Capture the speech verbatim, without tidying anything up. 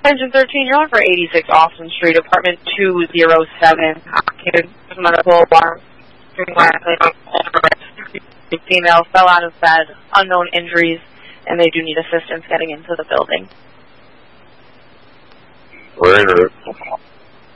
Engine thirteen, you're on for eighty-six Austin Street, apartment two oh seven. Medical alarm. The female fell out of bed, unknown injuries, and they do need assistance getting into the building. We're in route.